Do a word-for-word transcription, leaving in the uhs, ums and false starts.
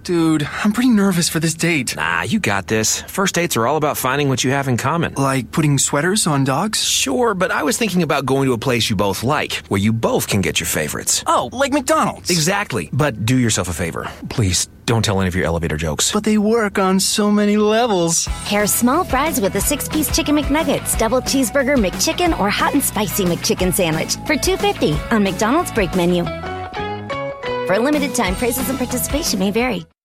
Dude, I'm pretty nervous for this date. Nah, you got this. First dates are all about finding what you have in common. Like putting sweaters on dogs? Sure, but I was thinking about going to a place you both like, where you both can get your favorites. Oh, like McDonald's. Exactly. But do yourself a favor. Please, don't tell any of your elevator jokes. But they work on so many levels. Pair small fries with a six-piece Chicken McNuggets, double cheeseburger McChicken, or hot and spicy McChicken sandwich for two dollars and fifty cents on McDonald's break menu. For a limited time, prices and participation may vary.